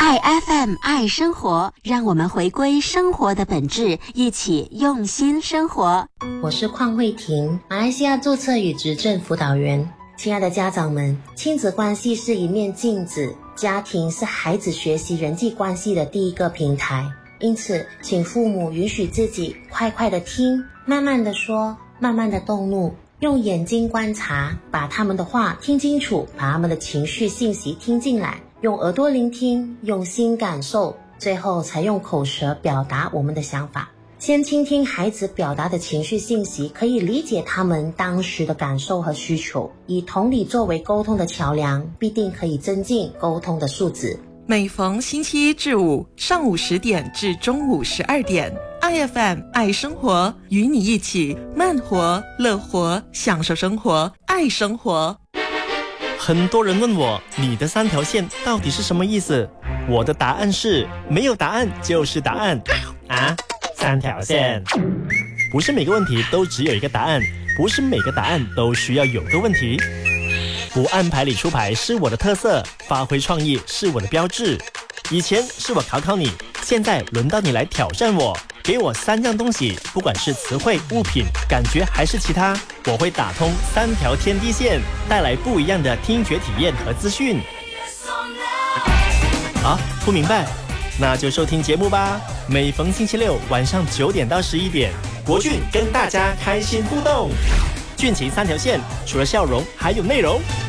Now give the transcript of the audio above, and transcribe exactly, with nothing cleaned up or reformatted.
爱 F M 爱生活，让我们回归生活的本质，一起用心生活。 我是邝慧婷，马来西亚注册与执政辅导员。亲爱的家长们，亲子关系是一面镜子，家庭是孩子学习人际关系的第一个平台。因此，请父母允许自己快快的听，慢慢的说，慢慢的动怒，用眼睛观察，把他们的话听清楚，把他们的情绪信息听进来，用耳朵聆听，用心感受，最后才用口舌表达我们的想法。先倾听孩子表达的情绪信息，可以理解他们当时的感受和需求，以同理作为沟通的桥梁，必定可以增进沟通的素质。 每逢星期一至五上午十点至中午十二点，爱 F M 爱生活，与你一起慢活、乐活，享受生活，爱生活。 很多人问我，你的三条线到底是什么意思？我的答案是，没有答案就是答案啊！三条线，不是每个问题都只有一个答案，不是每个答案都需要有个问题。不按牌理出牌是我的特色，发挥创意是我的标志。以前是我考考你，现在轮到你来挑战我。给我三样东西，不管是词汇、物品、感觉还是其他，我会打通三条天地线，带来不一样的听觉体验和资讯。啊，不明白？那就收听节目吧。每逢星期六晚上九点到十一点，国俊跟大家开心互动。俊情三条线，除了笑容还有内容。